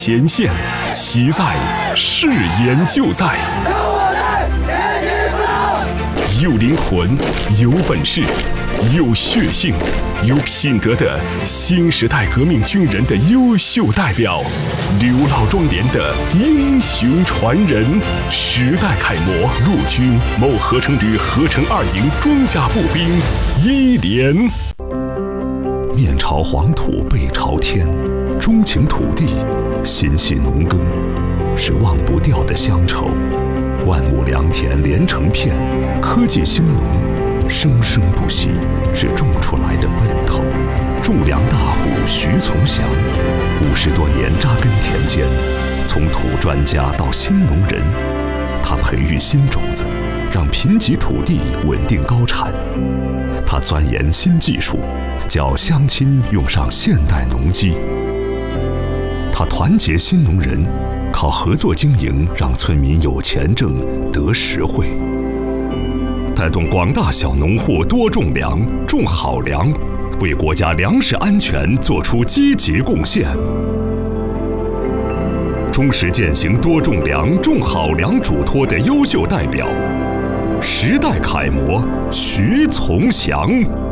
前线，其在，是言就在。有灵魂，有本事，有血性，有品德的新时代革命军人的优秀代表，刘老庄连的英雄传人，时代楷模，陆军某合成旅合成2营装甲步兵1连。 面朝黄土背朝天，钟情土地，心系农耕，是忘不掉的乡愁。万亩良田连成片，科技兴农，生生不息，是种出来的奔头。种粮大户徐从祥，50多年扎根田间，从土专家到新农人，他培育新种子，让贫瘠土地稳定高产。他钻研新技术，叫乡亲用上现代农机。他团结新农人，靠合作经营让村民有钱挣得实惠，带动广大小农户多种粮、种好粮，为国家粮食安全做出积极贡献。忠实践行多种粮、种好粮嘱托的优秀代表，时代楷模徐从祥。